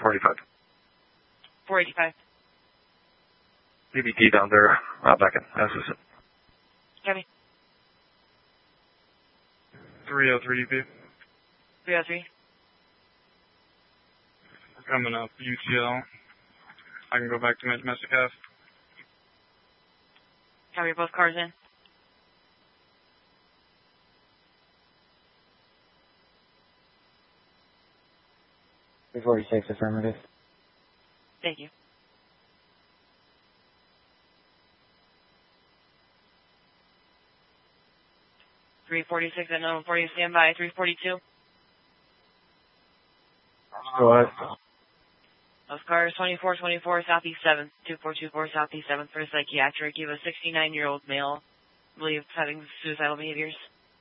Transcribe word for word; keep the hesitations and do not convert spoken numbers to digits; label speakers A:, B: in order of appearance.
A: four eighty-five.
B: four eighty-five.
A: B B T down there, uh, back in Assistant.
B: Copy.
C: three oh three, B.
B: three oh three.
C: Coming up, U T L. I can go back to my domestic half.
B: Copy, both cars in.
D: three forty-six, affirmative.
B: Thank you. three forty-six at nine forty, stand by. three forty-two.
D: Go ahead.
B: Those cars, twenty-four twenty-four Southeast seventh, two four two four Southeast seventh for psychiatric. You have a sixty-nine-year-old male, I believe, having suicidal behaviors.